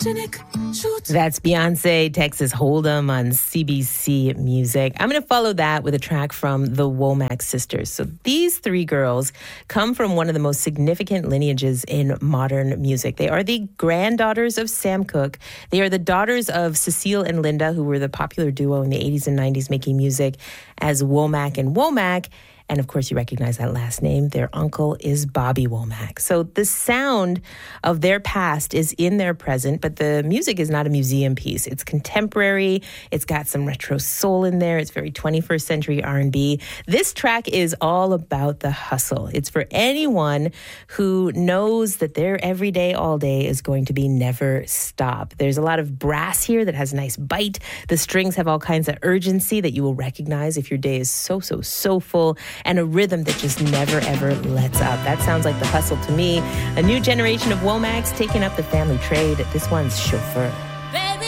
That's Beyonce, Texas Hold'em on CBC Music. I'm going to follow that with a track from the Womack sisters. So these three girls come from one of the most significant lineages in modern music. They are the granddaughters of Sam Cooke. They are the daughters of Cecile and Linda, who were the popular duo in the 80s and 90s making music as Womack and Womack. And of course, you recognize that last name. Their uncle is Bobby Womack. So the sound of their past is in their present, but the music is not a museum piece. It's contemporary. It's got some retro soul in there. It's very 21st century R&B. This track is all about the hustle. It's for anyone who knows that their everyday, all day is going to be never stop. There's a lot of brass here that has a nice bite. The strings have all kinds of urgency that you will recognize if your day is so full. And a rhythm that just never, ever lets up. That sounds like the hustle to me. A new generation of Womacks taking up the family trade. This one's Chauffeur.